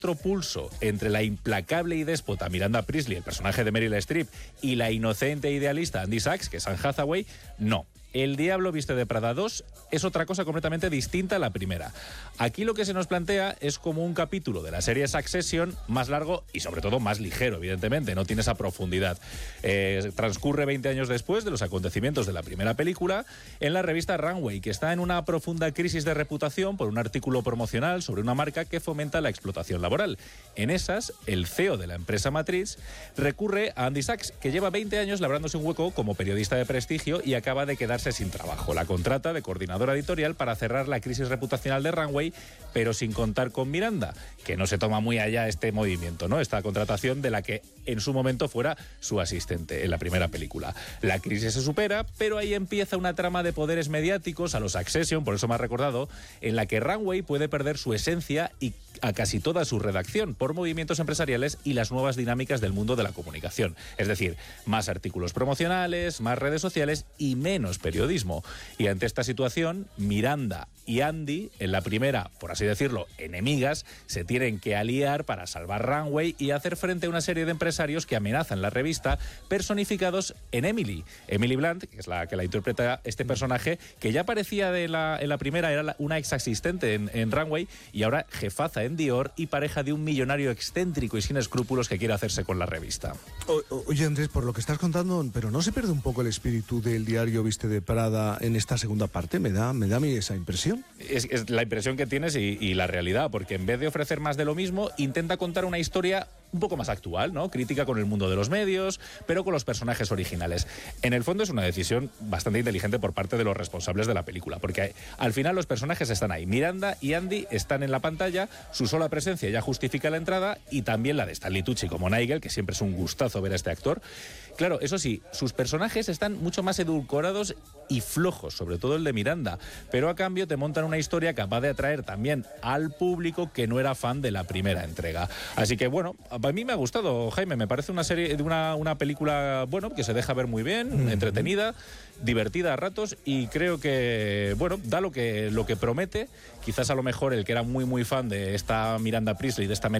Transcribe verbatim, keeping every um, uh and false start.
pulso entre la implacable y déspota Miranda Priestly, el personaje de Meryl Streep, y la inocente e idealista Andy Sachs, que es Anne Hathaway, no. El Diablo viste de Prada dos es otra cosa completamente distinta a la primera. Aquí lo que se nos plantea es como un capítulo de la serie Succession más largo y sobre todo más ligero, evidentemente, no tiene esa profundidad. Eh, transcurre veinte años después de los acontecimientos de la primera película en la revista Runway, que está en una profunda crisis de reputación por un artículo promocional sobre una marca que fomenta la explotación laboral. En esas, el C E O de la empresa matriz recurre a Andy Sachs, que lleva veinte años labrándose un hueco como periodista de prestigio y acaba de quedarse sin trabajo. La contrata de coordinadora editorial para cerrar la crisis reputacional de Runway, pero sin contar con Miranda, que no se toma muy allá este movimiento, ¿no? Esta contratación de la que en su momento fuera su asistente en la primera película. La crisis se supera, pero ahí empieza una trama de poderes mediáticos a los Succession, por eso me ha recordado, en la que Runway puede perder su esencia y a casi toda su redacción por movimientos empresariales y las nuevas dinámicas del mundo de la comunicación. Es decir, más artículos promocionales, más redes sociales y menos periodismo. Y ante esta situación, Miranda y Andy, en la primera, por así decirlo, enemigas, se tienen que aliar para salvar Runway y hacer frente a una serie de empresarios que amenazan la revista, personificados en Emily. Emily Blunt, que es la que la interpreta este personaje, que ya parecía de la, en la primera, era la, una ex asistente en, en Runway y ahora jefaza en Dior y pareja de un millonario excéntrico y sin escrúpulos que quiere hacerse con la revista. O, oye, Andrés, por lo que estás contando, pero ¿no se pierde un poco el espíritu del Diario viste de Prada en esta segunda parte? Me da, me da a mí esa impresión. Es, es la impresión que tienes y, y la realidad, porque en vez de ofrecer más de lo mismo, intenta contar una historia un poco más actual, ¿no? Crítica con el mundo de los medios, pero con los personajes originales. En el fondo es una decisión bastante inteligente por parte de los responsables de la película, porque al final los personajes están ahí. Miranda y Andy están en la pantalla, su sola presencia ya justifica la entrada y también la de Stanley Tucci como Nigel, que siempre es un gustazo ver a este actor. Claro, eso sí, sus personajes están mucho más edulcorados y flojos, sobre todo el de Miranda, pero a cambio te montan una historia capaz de atraer también al público que no era fan de la primera entrega. Así que bueno, a mí me ha gustado, Jaime, me parece una serie, una, una película, bueno, que se deja ver muy bien, mm. entretenida, divertida a ratos y creo que, bueno, da lo que, lo que promete. Quizás a lo mejor el que era muy muy fan de esta Miranda Priestly, de esta